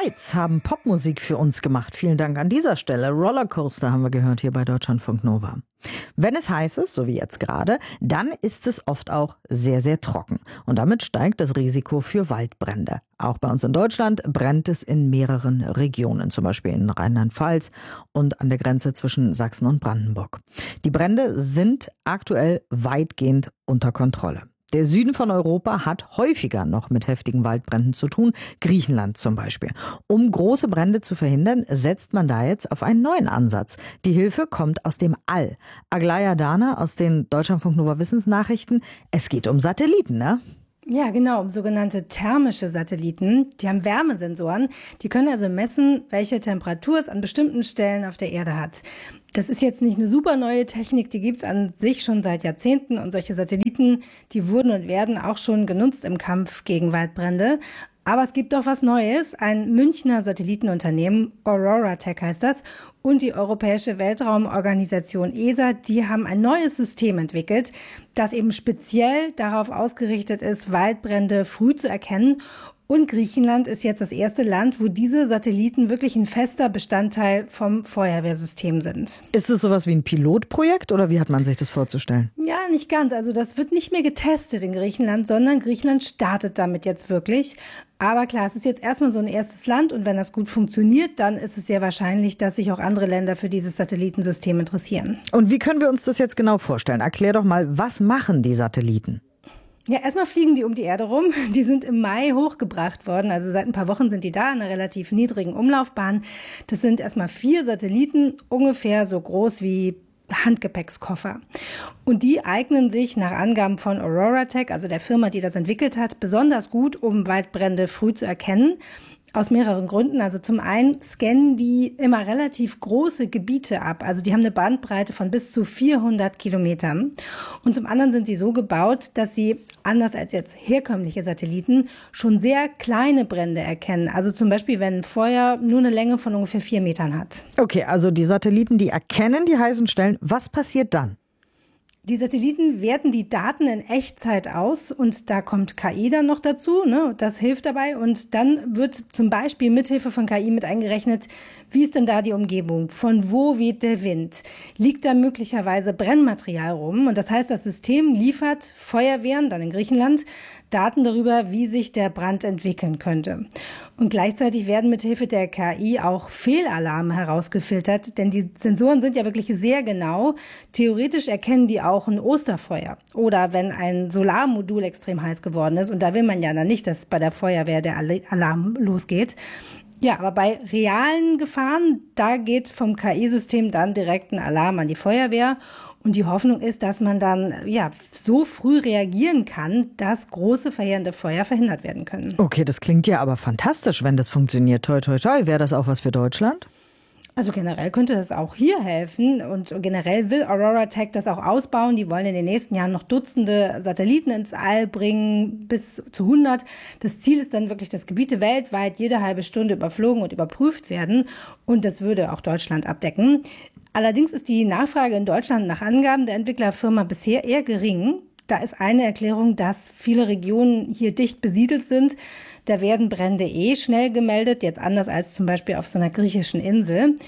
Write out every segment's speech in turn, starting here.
Lights haben Popmusik für uns gemacht. Vielen Dank an dieser Stelle. Rollercoaster haben wir gehört hier bei Deutschlandfunk Nova. Wenn es heiß ist, so wie jetzt gerade, dann ist es oft auch sehr, sehr trocken. Und damit steigt das Risiko für Waldbrände. Auch bei uns in Deutschland brennt es in mehreren Regionen, zum Beispiel in Rheinland-Pfalz und an der Grenze zwischen Sachsen und Brandenburg. Die Brände sind aktuell weitgehend unter Kontrolle. Der Süden von Europa hat häufiger noch mit heftigen Waldbränden zu tun, Griechenland zum Beispiel. Um große Brände zu verhindern, setzt man da jetzt auf einen neuen Ansatz. Die Hilfe kommt aus dem All. Aglaya Dana aus den Deutschlandfunk Nova Wissensnachrichten. Es geht um Satelliten, ne? Ja, genau, um sogenannte thermische Satelliten. Die haben Wärmesensoren. Die können also messen, welche Temperatur es an bestimmten Stellen auf der Erde hat. Das ist jetzt nicht eine super neue Technik, die gibt's an sich schon seit Jahrzehnten. Und solche Satelliten, die wurden und werden auch schon genutzt im Kampf gegen Waldbrände. Aber es gibt doch was Neues. Ein Münchner Satellitenunternehmen, OroraTech heißt das, und die Europäische Weltraumorganisation ESA, die haben ein neues System entwickelt, das eben speziell darauf ausgerichtet ist, Waldbrände früh zu erkennen. Und Griechenland ist jetzt das erste Land, wo diese Satelliten wirklich ein fester Bestandteil vom Feuerwehrsystem sind. Ist es sowas wie ein Pilotprojekt oder wie hat man sich das vorzustellen? Ja, nicht ganz. Also das wird nicht mehr getestet in Griechenland, sondern Griechenland startet damit jetzt wirklich. Aber klar, es ist jetzt erstmal so ein erstes Land und wenn das gut funktioniert, dann ist es sehr wahrscheinlich, dass sich auch andere Länder für dieses Satellitensystem interessieren. Und wie können wir uns das jetzt genau vorstellen? Erklär doch mal, was machen die Satelliten? Ja, erstmal fliegen die um die Erde rum. Die sind im Mai hochgebracht worden. Also seit ein paar Wochen sind die da in einer relativ niedrigen Umlaufbahn. Das sind erstmal 4 Satelliten, ungefähr so groß wie Handgepäckskoffer. Und die eignen sich nach Angaben von OroraTech, also der Firma, die das entwickelt hat, besonders gut, um Waldbrände früh zu erkennen. Aus mehreren Gründen. Also zum einen scannen die immer relativ große Gebiete ab. Also die haben eine Bandbreite von bis zu 400 Kilometern. Und zum anderen sind sie so gebaut, dass sie, anders als jetzt herkömmliche Satelliten, schon sehr kleine Brände erkennen. Also zum Beispiel, wenn ein Feuer nur eine Länge von ungefähr 4 Metern hat. Okay, also die Satelliten, die erkennen die heißen Stellen. Was passiert dann? Die Satelliten werten die Daten in Echtzeit aus und da kommt KI dann noch dazu, ne? Das hilft dabei und dann wird zum Beispiel mithilfe von KI mit eingerechnet, wie ist denn da die Umgebung, von wo weht der Wind, liegt da möglicherweise Brennmaterial rum und das heißt, das System liefert Feuerwehren, dann in Griechenland, Daten darüber, wie sich der Brand entwickeln könnte. Und gleichzeitig werden mithilfe der KI auch Fehlalarme herausgefiltert, denn die Sensoren sind ja wirklich sehr genau. Theoretisch erkennen die auch ein Osterfeuer oder wenn ein Solarmodul extrem heiß geworden ist. Und da will man ja dann nicht, dass bei der Feuerwehr der Alarm losgeht. Ja, aber bei realen Gefahren, da geht vom KI-System dann direkt ein Alarm an die Feuerwehr. Und die Hoffnung ist, dass man dann so früh reagieren kann, dass große verheerende Feuer verhindert werden können. Okay, das klingt ja aber fantastisch, wenn das funktioniert. Toi, toi, toi. Wäre das auch was für Deutschland? Also generell könnte das auch hier helfen und generell will OroraTech das auch ausbauen. Die wollen in den nächsten Jahren noch Dutzende Satelliten ins All bringen, bis zu 100. Das Ziel ist dann wirklich, dass Gebiete weltweit jede halbe Stunde überflogen und überprüft werden und das würde auch Deutschland abdecken. Allerdings ist die Nachfrage in Deutschland nach Angaben der Entwicklerfirma bisher eher gering. Da ist eine Erklärung, dass viele Regionen hier dicht besiedelt sind. Da werden Brände schnell gemeldet, jetzt anders als zum Beispiel auf so einer griechischen Insel.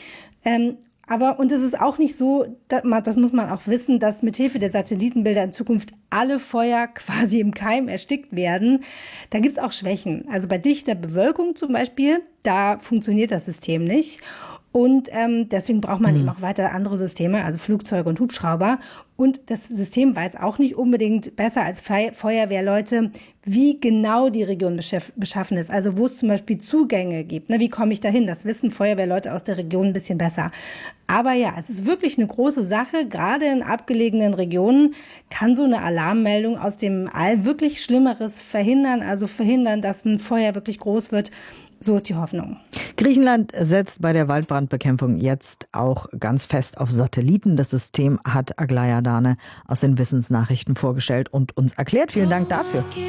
Und es ist auch nicht so, das muss man auch wissen, dass mithilfe der Satellitenbilder in Zukunft alle Feuer quasi im Keim erstickt werden. Da gibt es auch Schwächen. Also bei dichter Bewölkung zum Beispiel, da funktioniert das System nicht. Und deswegen braucht man eben auch weiter andere Systeme, also Flugzeuge und Hubschrauber. Und das System weiß auch nicht unbedingt besser als Feuerwehrleute, wie genau die Region beschaffen ist. Also wo es zum Beispiel Zugänge gibt. Ne, wie komme ich dahin? Das wissen Feuerwehrleute aus der Region ein bisschen besser. Aber ja, es ist wirklich eine große Sache. Gerade in abgelegenen Regionen kann so eine Alarmmeldung aus dem All wirklich Schlimmeres verhindern. Also verhindern, dass ein Feuer wirklich groß wird. So ist die Hoffnung. Griechenland setzt bei der Waldbrandbekämpfung jetzt auch ganz fest auf Satelliten. Das System hat Aglaya Dana aus den Wissensnachrichten vorgestellt und uns erklärt. Vielen Dank dafür.